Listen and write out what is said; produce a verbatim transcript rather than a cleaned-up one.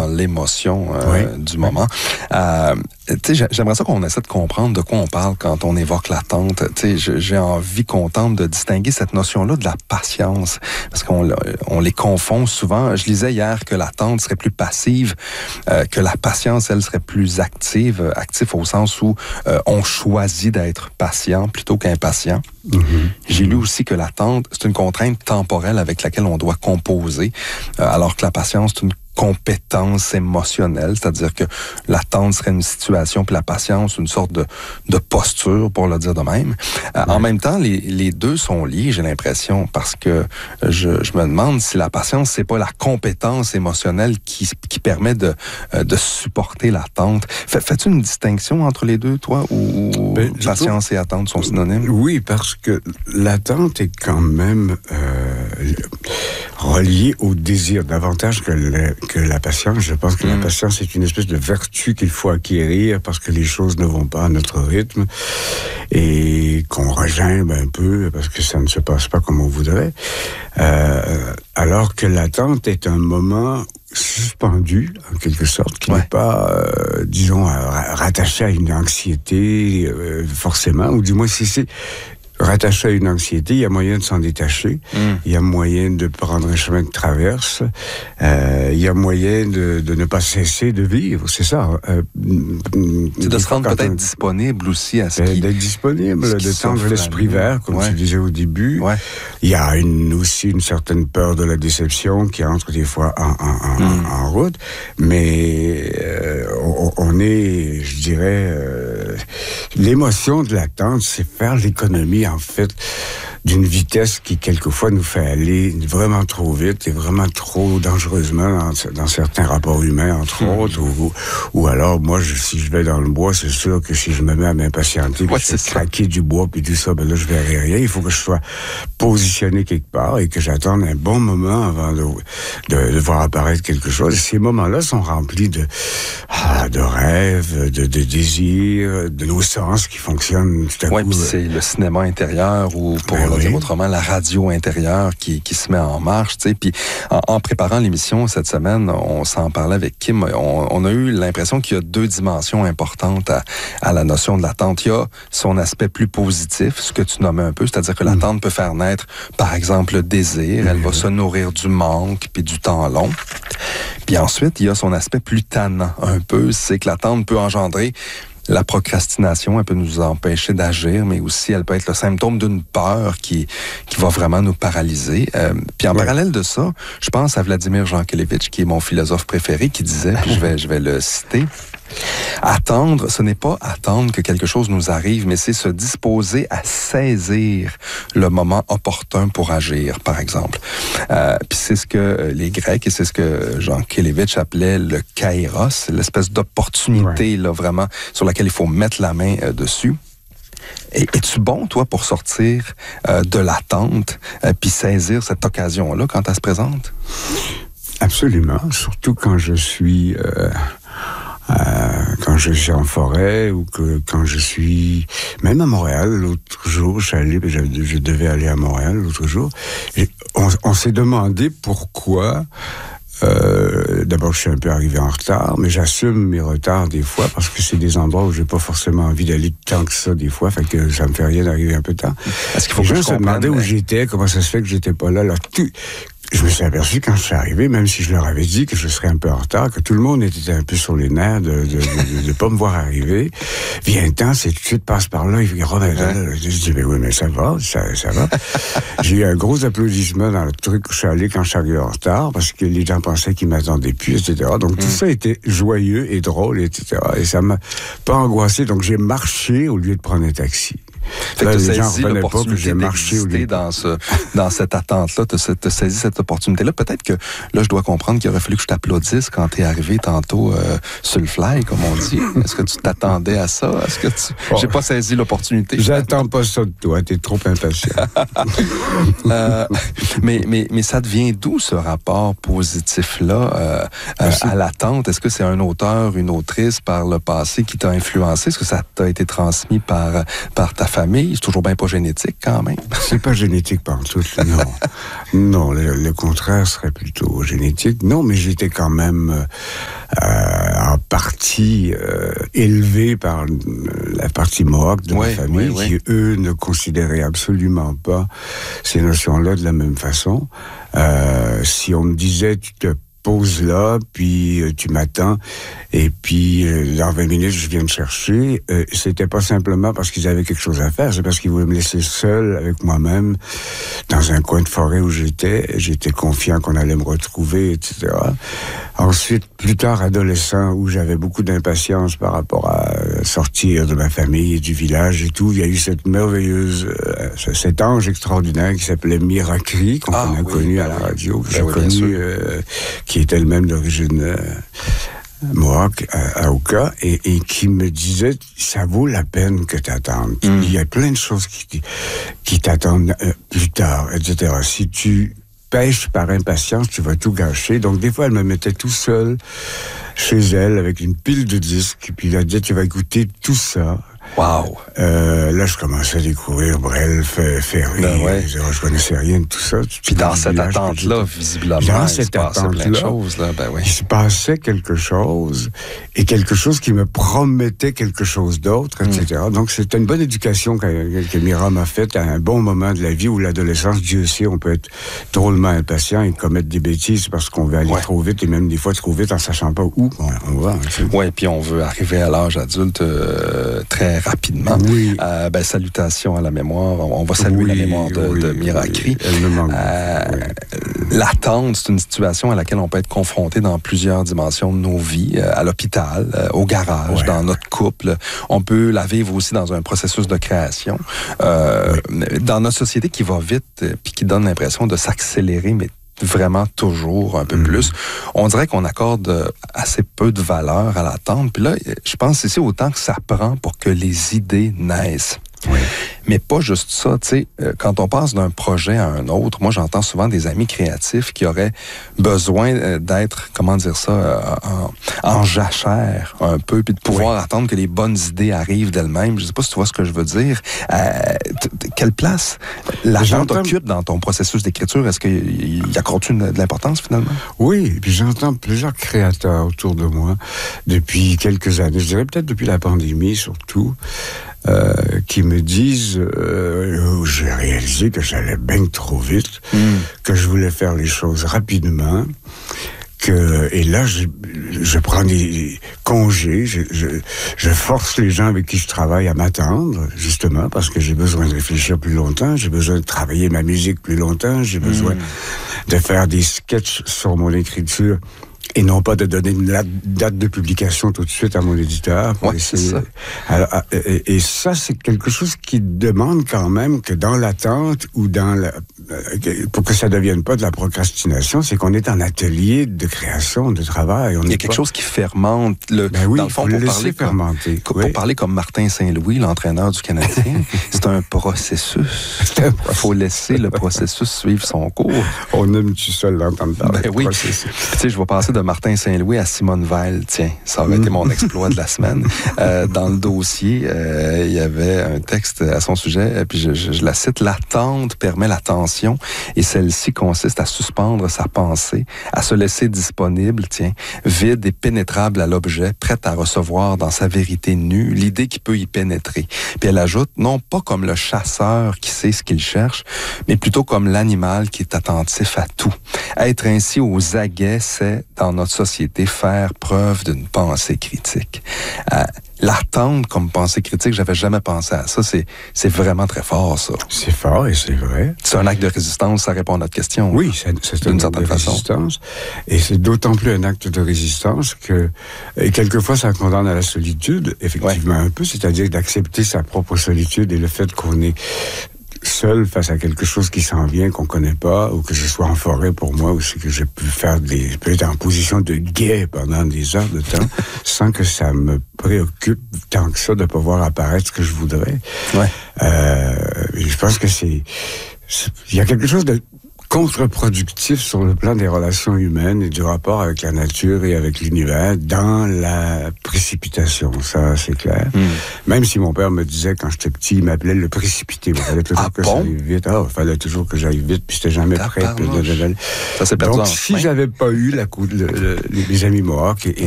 l'émotion euh, oui. du moment. Euh, tu sais, j'aimerais ça qu'on essaie de comprendre de quoi on parle quand on évoque l'attente. Tu sais, j'ai envie qu'on tente de distinguer cette notion-là de la patience, parce qu'on on les confond souvent. Je lisais hier que l'attente serait plus passive, euh, que la patience, elle, serait plus active, active au sens où euh, on choisit d'être patient plutôt qu'impatient. Mm-hmm. J'ai lu aussi que l'attente, c'est une contrainte temporelle avec laquelle on doit composer, euh, alors que la patience, c'est une compétence émotionnelle, c'est-à-dire que l'attente serait une situation, puis la patience, une sorte de, de posture, pour le dire de même. Euh, ouais. En même temps, les, les deux sont liés, j'ai l'impression, parce que je, je me demande si la patience, c'est pas la compétence émotionnelle qui, qui permet de, de supporter l'attente. Fais, fais-tu une distinction entre les deux, toi, ou ben, patience trouve... et attente sont synonymes? Oui, parce que l'attente est quand même euh, reliée au désir, davantage que le que la patience. Je pense que mmh. la patience est une espèce de vertu qu'il faut acquérir parce que les choses ne vont pas à notre rythme et qu'on regimbe un peu parce que ça ne se passe pas comme on voudrait. Euh, alors que l'attente est un moment suspendu, en quelque sorte, qui ouais. n'est pas, euh, disons, rattaché à une anxiété, euh, forcément, ou du moins si c'est rattaché à une anxiété, il y a moyen de s'en détacher, mm. il y a moyen de prendre un chemin de traverse, euh, il y a moyen de, de ne pas cesser de vivre, c'est ça. Euh, c'est de se rendre peut-être on... disponible aussi à ce qui... D'être disponible, de tendre l'esprit vert, comme ouais. tu disais au début. Ouais. Il y a une, aussi une certaine peur de la déception qui entre des fois en, en, mm. en, en route, mais euh, on, on est, je dirais, euh, l'émotion de l'attente, c'est faire l'économie en fait, d'une vitesse qui, quelquefois, nous fait aller vraiment trop vite et vraiment trop dangereusement dans, dans certains rapports humains, entre mmh. autres, ou, ou alors, moi, je, si je vais dans le bois, c'est sûr que si je me mets à m'impatienter, ouais, puis je craquer du bois, puis tout ça, ben là, je verrai rien. Il faut que je sois positionné quelque part et que j'attende un bon moment avant de, de, de voir apparaître quelque chose. Et ces moments-là sont remplis de, ah, de rêves, de, de désirs, de nos sens qui fonctionnent tout à ouais, coup. Oui, puis c'est le cinéma intérieur ou, pour ben le oui. dire autrement, la radio intérieure qui, qui se met en marche, tu sais. Puis en, en préparant l'émission cette semaine, on s'en parlait avec Kim, on, on a eu l'impression qu'il y a deux dimensions importantes à, à la notion de l'attente. Il y a son aspect plus positif, ce que tu nommais un peu, c'est-à-dire que l'attente mmh. peut faire naître, par exemple, le désir, mmh. elle va se nourrir du manque puis du temps long. Puis ensuite, il y a son aspect plus tannant, un peu, c'est que l'attente peut engendrer la procrastination, elle peut nous empêcher d'agir, mais aussi elle peut être le symptôme d'une peur qui qui va vraiment nous paralyser. Euh, puis en ouais. parallèle de ça, je pense à Vladimir Jankélévitch, qui est mon philosophe préféré, qui disait, puis je vais je vais le citer. Attendre, ce n'est pas attendre que quelque chose nous arrive, mais c'est se disposer à saisir le moment opportun pour agir, par exemple. Euh, puis c'est ce que les Grecs, et c'est ce que Jankélévitch appelait le kairos, l'espèce d'opportunité, ouais. là, vraiment, sur laquelle il faut mettre la main euh, dessus. Et, es-tu bon, toi, pour sortir euh, de l'attente euh, puis saisir cette occasion-là quand elle se présente? Absolument, surtout quand je suis... Euh... Euh, quand je suis en forêt ou que quand je suis même à Montréal l'autre jour, je suis allé, je, je devais aller à Montréal l'autre jour. Et on, on s'est demandé pourquoi. Euh, d'abord, je suis un peu arrivé en retard, mais j'assume mes retards des fois parce que c'est des endroits où j'ai pas forcément envie d'aller tant que ça des fois, fait que ça me fait rien d'arriver un peu tard. Est-ce qu'il faut Les que gens je se demandaient où j'étais, comment ça se fait que j'étais pas là. là tout, Je me suis aperçu quand je suis arrivé, même si je leur avais dit que je serais un peu en retard, que tout le monde était un peu sur les nerfs de de, de, de, de pas me voir arriver. Vient un temps, c'est tout de suite passe par là, il dit, oh, ben, ouais. Je dis, mais oui, mais ça va, ça, ça va. J'ai eu un gros applaudissement dans le truc où je suis allé quand je suis arrivé en retard, parce que les gens pensaient qu'ils m'attendaient plus, et cetera. Donc, mmh. tout ça était joyeux et drôle, et cetera. Et ça m'a pas angoissé, donc j'ai marché au lieu de prendre un taxi. Fait que tu as saisi l'opportunité d'exister dans, ce, dans cette attente-là, tu as saisi cette opportunité-là. Peut-être que là, je dois comprendre qu'il aurait fallu que je t'applaudisse quand tu es arrivé tantôt euh, sur le fly, comme on dit. Est-ce que tu t'attendais à ça? Est-ce que tu... Oh. J'ai pas saisi l'opportunité. J'attends pas ça de toi, t'es trop impatient. euh, mais, mais, mais ça devient d'où ce rapport positif-là euh, euh, à l'attente? Est-ce que c'est un auteur, une autrice par le passé qui t'a influencé? Est-ce que ça t'a été transmis par, par ta famille? C'est toujours bien pas génétique, quand même. C'est pas génétique partout, non. Non, le, le contraire serait plutôt génétique. Non, mais j'étais quand même euh, en partie euh, élevé par la partie mohawk de ouais, ma famille, ouais, qui ouais. eux ne considéraient absolument pas ces notions-là de la même façon. Euh, si on me disait, tu te poses là, puis euh, tu m'attends, et puis euh, dans vingt minutes, je viens te chercher, euh, c'était pas simplement parce qu'ils avaient quelque chose à faire, c'est parce qu'ils voulaient me laisser seul avec moi-même dans un coin de forêt où j'étais. J'étais confiant qu'on allait me retrouver, et cetera. Ensuite, plus tard, adolescent, où j'avais beaucoup d'impatience par rapport à sortir de ma famille et du village et tout, il y a eu cette merveilleuse, euh, cet ange extraordinaire qui s'appelait Mirakri, qu'on ah, a oui, connu ben à la oui. radio, que ben j'ai oui, connu, euh, qui est elle-même d'origine euh, mohawk, à, à Oka, et, et qui me disait, ça vaut la peine que t'attendes. Mm. Il y a plein de choses qui, qui t'attendent euh, plus tard, et cetera. Si tu pêches par impatience, tu vas tout gâcher. Donc, des fois, elle me mettait tout seul chez elle avec une pile de disques, puis elle disait, tu vas écouter tout ça. Wow. Euh, là, je commençais à découvrir Brel, Ferry. Ben ouais. Je, je connaissais rien de tout ça. Puis dans cette village, attente-là, visiblement, dans il se passait plein de choses. Là. Ben oui. Il se passait quelque chose, et quelque chose qui me promettait quelque chose d'autre, et cetera. Mm. Donc, c'était une bonne éducation que, que Mira m'a faite à un bon moment de la vie où l'adolescence, Dieu sait, on peut être drôlement impatient et commettre des bêtises parce qu'on veut aller ouais. trop vite, et même des fois trop vite en sachant pas où on, on va. Oui, puis on veut arriver à l'âge adulte euh, très rapidement. Oui. Euh, ben, salutations à la mémoire. On va saluer oui, la mémoire de, oui, de Mirakri. Oui. Elle me manque. Euh, oui. L'attente, c'est une situation à laquelle on peut être confronté dans plusieurs dimensions de nos vies. Euh, à l'hôpital, euh, au garage, ouais. dans notre couple. On peut la vivre aussi dans un processus de création. Euh, oui. Dans notre société qui va vite, euh, puis qui donne l'impression de s'accélérer, mais vraiment toujours un peu mmh. plus. On dirait qu'on accorde assez peu de valeur à l'attente. Puis là, je pense ici autant que ça prend pour que les idées naissent. Oui. Mais pas juste ça, tu sais, quand on passe d'un projet à un autre, moi j'entends souvent des amis créatifs qui auraient besoin d'être, comment dire ça, en, en jachère un peu, puis de pouvoir oui. attendre que les bonnes idées arrivent d'elles-mêmes. Je sais pas si tu vois ce que je veux dire. Euh, quelle place l'attente occupe dans ton processus d'écriture? Est-ce qu'il y accorde-tu de l'importance finalement? Oui, puis j'entends plusieurs créateurs autour de moi depuis quelques années, je dirais peut-être depuis la pandémie surtout, Euh, qui me disent euh, j'ai réalisé que j'allais bien trop vite, mm. que je voulais faire les choses rapidement, que et là je, je prends des congés, je, je, je force les gens avec qui je travaille à m'attendre, justement parce que j'ai besoin de réfléchir plus longtemps, j'ai besoin de travailler ma musique plus longtemps, j'ai besoin mm. de faire des sketchs sur mon écriture. Et non pas de donner une date de publication tout de suite à mon éditeur. Pour ouais, essayer. c'est ça. Alors, et, et ça, c'est quelque chose qui demande quand même que dans l'attente ou dans la, pour que ça ne devienne pas de la procrastination, c'est qu'on est en atelier de création, de travail. On il y a quelque pas... chose qui fermente. Le, ben oui, dans le fond, pour parler, comme, pour oui. parler comme Martin Saint-Louis, l'entraîneur du Canadien, c'est un processus. Il faut laisser le processus suivre son cours. On aime-tu ça l'entendre parler? Ben oui. Tu sais, je vais passer de Martin Saint-Louis à Simone Veil, tiens, ça aurait mmh. été mon exploit de la semaine. Euh, dans le dossier, euh, il y avait un texte à son sujet, puis je, je, je la cite, « L'attente permet l'attention et celle-ci consiste à suspendre sa pensée, à se laisser disponible, tiens, vide et pénétrable à l'objet, prête à recevoir dans sa vérité nue l'idée qui peut y pénétrer. » Puis elle ajoute, non pas comme le chasseur qui sait ce qu'il cherche, mais plutôt comme l'animal qui est attentif à tout. Être ainsi aux aguets, c'est, dans notre société, faire preuve d'une pensée critique. Euh, L'attente comme pensée critique, j'avais jamais pensé à ça. C'est, c'est vraiment très fort, ça. C'est fort et c'est vrai. C'est un acte de résistance, ça répond à notre question. Oui, c'est, c'est un acte de façon. résistance. Et c'est d'autant plus un acte de résistance que, et quelquefois, ça condamne à la solitude, effectivement, ouais. un peu, c'est-à-dire d'accepter sa propre solitude et le fait qu'on est seul face à quelque chose qui s'en vient, qu'on connaît pas, ou que je sois en forêt pour moi, ou c'est que j'ai pu faire des, je peux être en position de guet pendant des heures de temps, sans que ça me préoccupe tant que ça de pas voir apparaître ce que je voudrais. Ouais. Euh, je pense que c'est, c'est, il y a quelque chose de contre-productif sur le plan des relations humaines et du rapport avec la nature et avec l'univers dans la précipitation, ça c'est clair. Mm. Même si mon père me disait quand j'étais petit, il m'appelait le précipité. Il fallait toujours ah que bon? j'aille vite. Ah, il fallait toujours que j'aille vite, puis j'étais jamais prêt. Puis, ça s'est perdu. Donc si j'avais pas eu la coup, le, le, les amis mohawks et,